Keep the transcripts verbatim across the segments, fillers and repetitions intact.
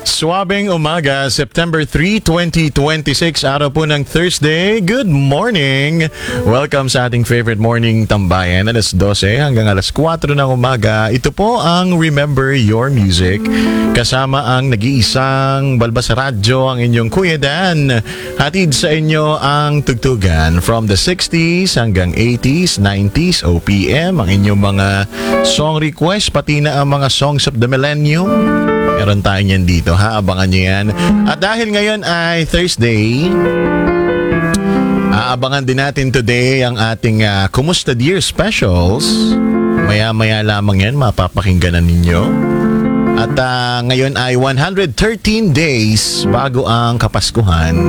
Swabing umaga, September third, twenty twenty-six, araw po ng Thursday. Good morning! Welcome sa ating favorite morning tambayan, alas dose hanggang alas kwatro ng umaga. Ito po ang Remember Your Music. Kasama ang nag-iisang balbas radyo, ang inyong Kuya Dan. Hatid sa inyo ang tugtugan from the sixties hanggang eighties, nineties, O P M. Ang inyong mga song request, pati na ang mga songs of the millennium. Meron tayo niyan dito, ha? Abangan nyo yan. At dahil ngayon ay Thursday, aabangan din natin today ang ating uh, Kumusta Dear Specials. Maya-maya lamang yan, mapapakinggan na ninyo. At uh, ngayon ay one hundred thirteen days bago ang Kapaskuhan.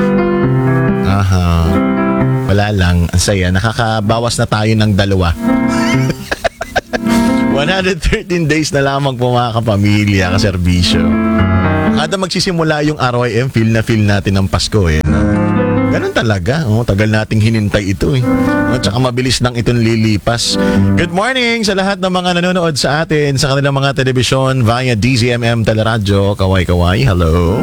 Aha. Wala lang, ang saya. Nakakabawas na tayo ng dalawa. one hundred thirteen days na lamang po mga kapamilya, kaserbisyo. Kada magsisimula yung R Y M, feel na feel natin ng Pasko eh. Ganun talaga. Oh, tagal nating hinintay ito eh. At saka mabilis nang itong lilipas. Good morning sa lahat ng mga nanonood sa atin sa kanilang mga telebisyon via D Z M M Teleradyo. Kaway-kaway, hello.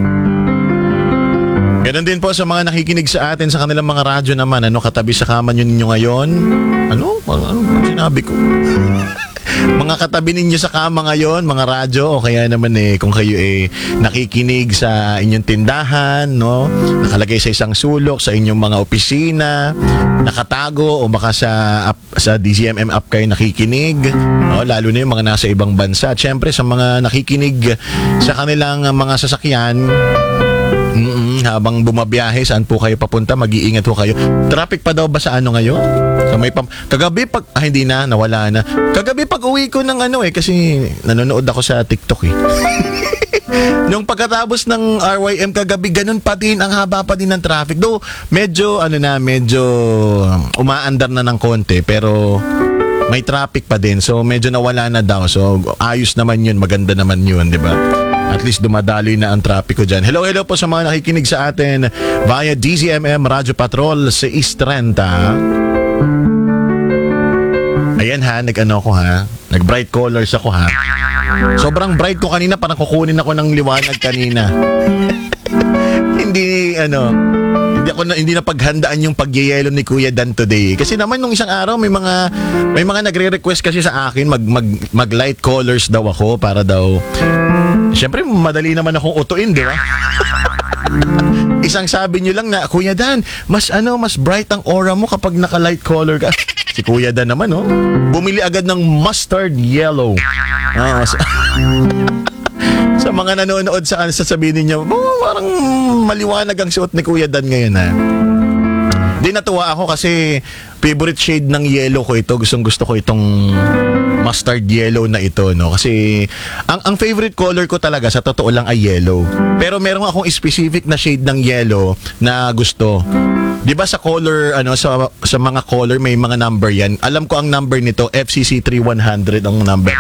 Ganun din po sa mga nakikinig sa atin sa kanilang mga radyo naman. Ano katabi sa kama nyo ninyo ngayon? Ano? Ano, ano sinabi ko? Mga katabi ninyo sa kama ngayon, mga radyo, o kaya naman eh, kung kayo eh nakikinig sa inyong tindahan, no? Nakalagay sa isang sulok, sa inyong mga opisina, nakatago, o baka sa, app, sa D Z M M app kayo nakikinig, no? Lalo na yung mga nasa ibang bansa. At syempre sa mga nakikinig sa kanilang mga sasakyan, Mm-mm, habang bumabiyahe, saan po kayo papunta, mag-iingat po kayo. Traffic pa daw ba sa ano ngayon? Sa may pam- Kagabi pag, ah hindi na, nawala na. Kagabi pag uwi ko ng ano eh, kasi nanonood ako sa TikTok eh. Nung pagkatapos ng R Y M kagabi, ganun pa din, ang haba pa din ng traffic. Though, medyo, ano na, medyo umaandar na ng konti, pero may traffic pa din. So, medyo nawala na daw. So, ayos naman yun, maganda naman yun, di ba? At least dumadaloy na ang trapiko dyan. Hello, hello po sa mga nakikinig sa atin via D Z M M Radio Patrol sa East Trenta. Ayan ha, nag-ano ko ha. Nag-bright colors ako ha. Sobrang bright ko kanina, parang kukunin ako ng liwanag kanina. Hindi, ano, hindi ako na, hindi na paghandaan yung pagyayelo ni Kuya Dan today. Kasi naman nung isang araw may mga may mga nagre-request kasi sa akin mag mag mag light colors daw ako para daw. Siyempre madali naman akong utuin, di ba? Isang sabi niyo lang na, Kuya Dan, mas ano, mas bright ang aura mo kapag naka-light color ka. Si Kuya Dan naman, oh, bumili agad ng mustard yellow. Ah, so, sa mga nanonood sa kanila, sasabihin niyo, oh, parang maliwanag ang suot ni Kuya Dan ngayon ha. Di natuwa ako kasi favorite shade ng yellow ko ito. Gustong gusto ko itong mustard yellow na ito, no? Kasi ang ang favorite color ko talaga sa totoo lang ay yellow. Pero meron akong specific na shade ng yellow na gusto. 'Di ba sa color ano sa sa mga color may mga number 'yan. Alam ko ang number nito, F C C thirty-one hundred ang number.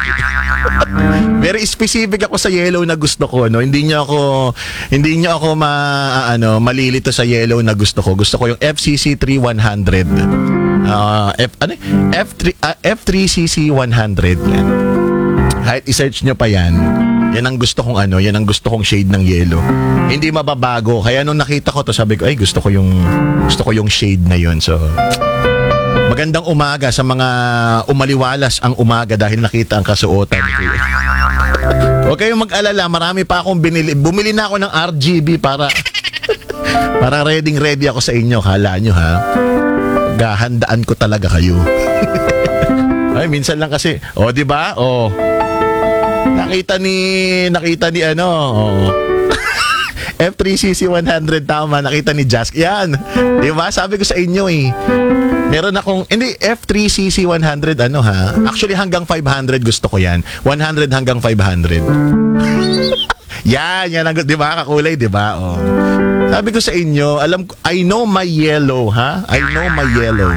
Very specific ako sa yellow na gusto ko, no. Hindi niyo ako hindi niyo ako ma ano malilito sa yellow na gusto ko. Gusto ko yung F C C thirty-one hundred. Uh, F ano F3 uh, F three C C one hundred. Yan. Kahit i-search nyo pa yan, yan ang gusto kong ano, yan ang gusto kong shade ng yellow. Hindi mababago. Kaya nung nakita ko to, sabi ko, ay gusto ko yung gusto ko yung shade na yun. So magandang umaga sa mga umaliwalas ang umaga dahil nakita ang kasuotan. Huwag kayong mag-alala, marami pa akong binili. Bumili na ako ng R G B para para ready ready ako sa inyo. Kala nyo ha, gahandaan ko talaga kayo. Ay, minsan lang kasi, oh, di ba? Oh. Nakita ni nakita ni ano, oh. F three C C one hundred tama, nakita ni Jask. Yan. Di ba? Sabi ko sa inyo eh. Meron akong hindi F three C C one hundred ano ha. Actually hanggang five hundred gusto ko yan. one hundred hanggang five hundred. Yan, yan ang, di ba? Kakulay, di ba? Oh. Sabi ko sa inyo, alam ko, I know my yellow, ha? I know my yellow.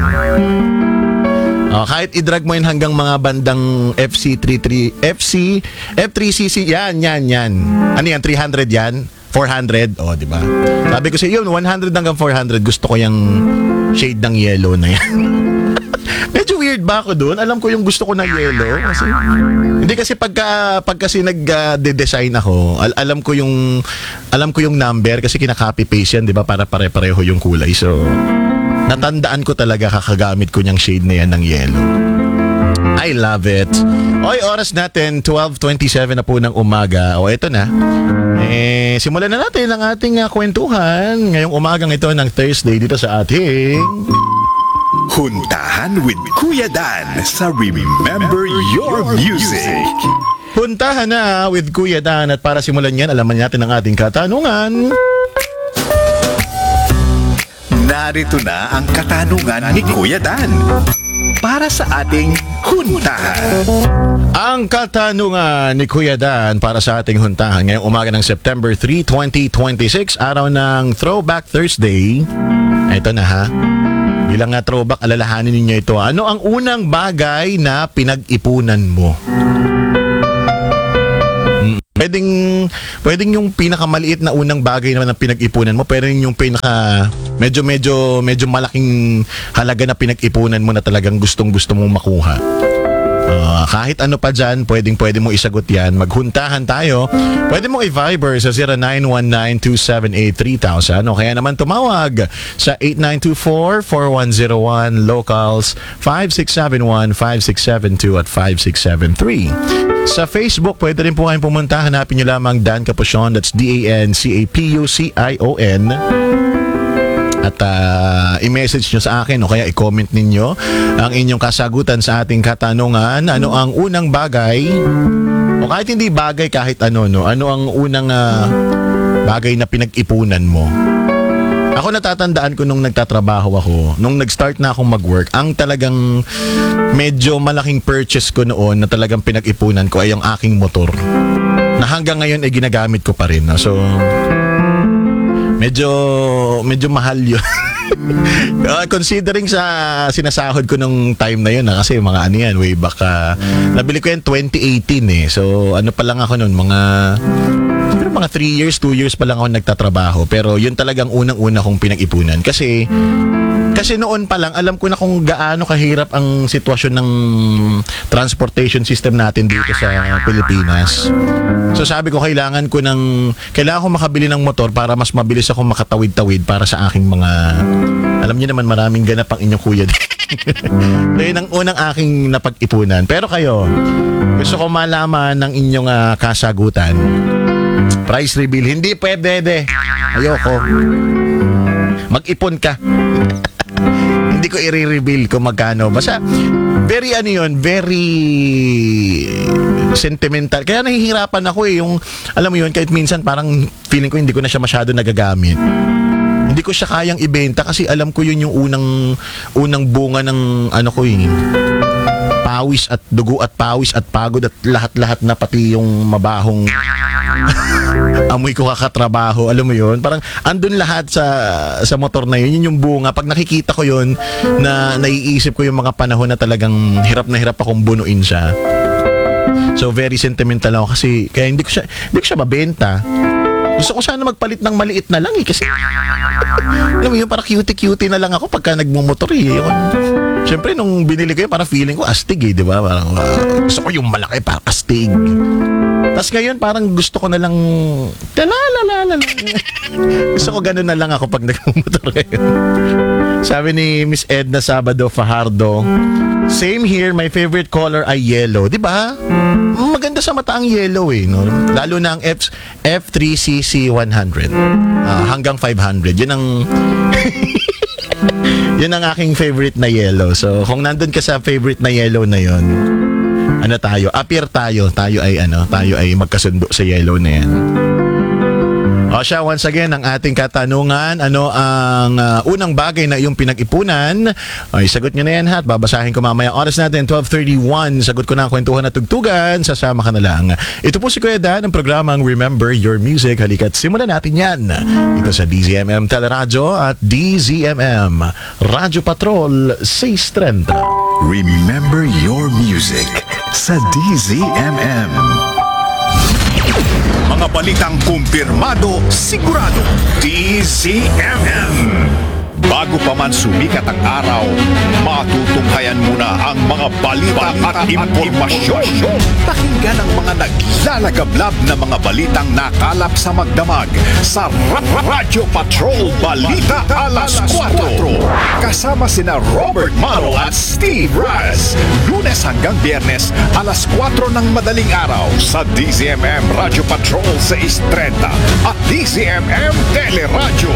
Oh, kahit i-drag mo yun hanggang mga bandang F C thirty-three, F C, F three C C, yan, yan, yan. Ano yan, three hundred yan? four hundred? Oh, di ba? Sabi ko sa iyo, one hundred hanggang four hundred, gusto ko yung shade ng yellow na yan. Medyo weird ba ako doon? Alam ko yung gusto ko na yellow. Kasi, hindi kasi pagka, pag kasi nag-design ako, al- alam ko yung alam ko yung number kasi kinaka-copy paste yan, di ba? Para pare-pareho yung kulay. So, natandaan ko talaga kakagamit ko niyang shade na yan ng yellow. I love it. Oy, oras natin, twelve twenty-seven na po ng umaga. O, eto na. Eh, simulan na natin ang ating uh, kwentuhan ngayong umagang ito ng Thursday dito sa ating Huntahan with Kuya Dan sa Remember Your Music. Puntahan na with Kuya Dan at para simulan yan, alaman natin ang ating katanungan. Narito na ang katanungan ni Kuya Dan para sa ating huntahan. Ang katanungan ni Kuya Dan para sa ating huntahan ngayong umaga ng September third, twenty twenty-six, araw ng Throwback Thursday. Ito na ha. Bilang nga throwback, alalahanin ninyo ito. Ano ang unang bagay na pinag-ipunan mo? Pwedeng, pwedeng yung pinakamaliit na unang bagay naman na pinag-ipunan mo, pero yung pinaka medyo medyo medyo malaking halaga na pinag-ipunan mo na talagang gustong-gusto mong makuha. Uh, kahit ano pa dyan, pwedeng pwede mo isagot yan. Maghuntahan tayo. Pwede mo i-Viber sa zero nine one nine two seven eight three thousand o kaya naman tumawag sa eight nine two four four one zero one, locals five six seven one five six seven two at five six seven three. Sa Facebook, pwede rin po kayong pumunta. Hanapin nyo lamang Dan Capucion. That's D A N C A P U C I O N. At uh, i-message nyo sa akin o kaya i-comment ninyo ang inyong kasagutan sa ating katanungan. Ano ang unang bagay o kahit hindi bagay, kahit ano, no? Ano ang unang uh, bagay na pinag-ipunan mo? Ako natatandaan ko nung nagtatrabaho ako, nung nag-start na akong mag-work, ang talagang medyo malaking purchase ko noon na talagang pinag-ipunan ko ay yung aking motor. Na hanggang ngayon ay ginagamit ko pa rin. No? So, medyo medyo mahal yun. uh, considering sa sinasahod ko nung time na yun, ha, kasi mga ano yan, way back, uh, nabili ko yan twenty eighteen eh. So, ano pa lang ako nun, mga siguro mga three years, two years pa lang ako nagtatrabaho. Pero yun talagang unang-una kong pinag-ipunan. Kasi, kasi noon pa lang, alam ko na kung gaano kahirap ang sitwasyon ng transportation system natin dito sa Pilipinas. So sabi ko, kailangan ko ng, kailangan ko makabili ng motor para mas mabilis ako makatawid-tawid para sa aking mga, alam niyo naman maraming ganap ang inyong kuya. So yun ang unang aking napag-ipunan. Pero kayo, gusto ko malaman ng inyong uh, kasagutan. Price reveal, hindi pwede de. Ayoko. Mag-ipon ka. Hindi ko i-reveal kung magkano. Basta, very ano yun, very sentimental. Kaya nahihirapan ako eh. Yung, alam mo yun, kahit minsan parang feeling ko hindi ko na siya masyado nagagamit. Hindi ko siya kayang ibenta kasi alam ko yun yung unang, unang bunga ng ano ko eh. Pawis at dugo at pawis at pagod at lahat-lahat na pati yung mabahong amoy ko kakatrabaho, alam mo yun, parang andun lahat sa sa motor na yun, yun yung bunga. Pag nakikita ko yun, na naiisip ko yung mga panahon na talagang hirap na hirap akong bunuin siya. So very sentimental ako kasi kaya hindi ko siya hindi ko siya mabenta. Gusto ko sana magpalit ng maliit na lang eh kasi alam mo yun, parang cutie-cutie na lang ako pagka nagmumotor eh. Siyempre, nung binili ko yun, parang feeling ko astig eh, di ba? Parang, uh, gusto ko yung malaki, parang astig. Tapos ngayon, parang gusto ko na lang, talalala. Gusto ko ganun na lang ako pag nagmumotor ngayon. Sabi ni Miss Edna Sabado Fajardo, same here, my favorite color ay yellow. Di ba? Maganda sa mata ang yellow eh. No? Lalo na ang F, F three C C one hundred. Uh, hanggang five hundred. Yun ang... Yun ang aking favorite na yellow. So, kung nandun ka sa favorite na yellow na yun, ano tayo? Appear tayo. Tayo ay ano? Tayo ay magkasundo sa yellow na yan. O siya, once again, ang ating katanungan, ano ang uh, unang bagay na iyong pinag-ipunan? Ay, sagot nyo na yan ha. Babasahin ko mamaya. Oras natin, twelve thirty-one. Sagot ko na ang kwentuhan at tugtugan. Sasama ka na lang. Ito po si Kuya Dan, ang programang Remember Your Music. Halika't simulan natin yan. Ito sa D Z M M Teleradyo at D Z M M Radyo Patrol seis thirty. Remember Your Music sa D Z M M. Mga balitang kumpirmado, sigurado. D Z M M. Bago pa man sumikat ang araw, matutunghayan muna ang mga balita at impormasyon. Pakinggan ang mga naglalagablab na mga balitang nakalap sa magdamag sa Ra- Ra- Radyo Patrol Balita Alas kwatro. Kasama sina Robert Maro at Steve Raz. Lunes hanggang Biyernes, alas kwatro ng madaling araw sa D Z M M Radyo Patrol six thirty at D Z M M Teleradyo.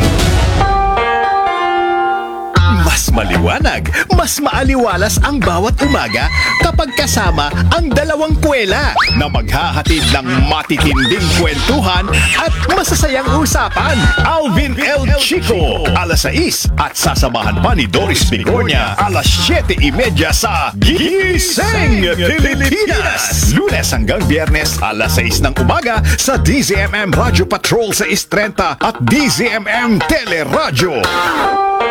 Mas maliwanag, mas maaliwalas ang bawat umaga kapag kasama ang dalawang kwela na maghahatid ng matitinding kwentuhan at masasayang usapan. Alvin L. Chico, alas sais at sasamahan pa ni Doris Bigornia, alas siyete trenta sa Gising Pilipinas. Lunes hanggang Biyernes, alas sais ng umaga sa D Z M M Radyo Patrol six thirty at D Z M M Teleradyo.